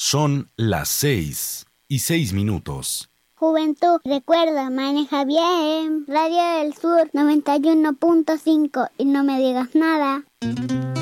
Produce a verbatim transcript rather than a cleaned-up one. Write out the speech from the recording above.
Son las seis y seis minutos. Juventud, recuerda, maneja bien. Radio del Sur noventa y uno punto cinco y no me digas nada.